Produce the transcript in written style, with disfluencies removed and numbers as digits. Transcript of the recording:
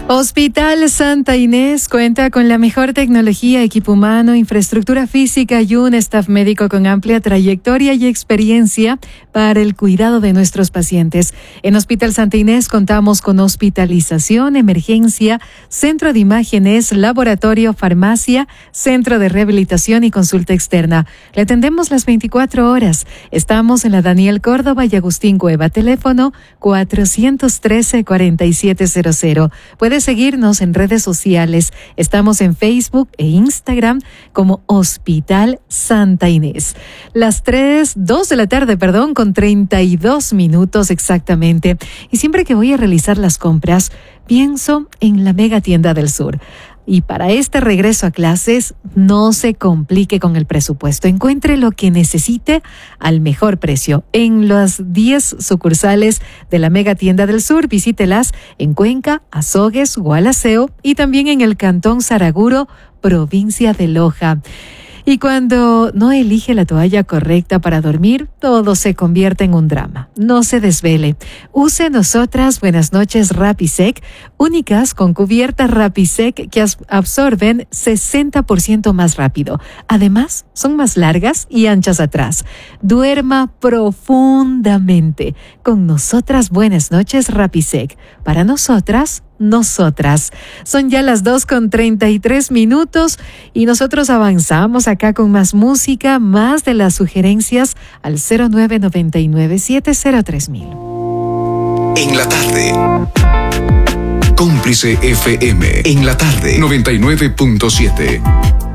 Hospital Santa Inés cuenta con la mejor tecnología, equipo humano, infraestructura física y un staff médico con amplia trayectoria y experiencia para el cuidado de nuestros pacientes. En Hospital Santa Inés contamos con hospitalización, emergencia, centro de imágenes, laboratorio, farmacia, centro de rehabilitación y consulta externa. Le atendemos las 24 horas. Estamos en la Daniel Córdoba y Agustín Cueva, teléfono 413-4700. Puede seguirnos en redes sociales. Estamos en Facebook e Instagram como Hospital Santa Inés. Las 2 de la tarde, con 32 minutos exactamente. Y siempre que voy a realizar las compras, pienso en la Mega Tienda del Sur. Y para este regreso a clases, no se complique con el presupuesto. Encuentre lo que necesite al mejor precio. En las 10 sucursales de la Mega Tienda del Sur, visítelas en Cuenca, Azogues, Gualaceo y también en el Cantón Saraguro, provincia de Loja. Y cuando no elige la toalla correcta para dormir, todo se convierte en un drama. No se desvele. Use Nosotras Buenas Noches Rapisec, únicas con cubiertas Rapisec que absorben 60% más rápido. Además, son más largas y anchas atrás. Duerma profundamente con Nosotras Buenas Noches Rapisec. Para nosotras, son ya las 2:33 y nosotros avanzamos acá con más música, más de las sugerencias al 0999-703000. En la tarde. Cómplice FM. En la tarde. 99.7.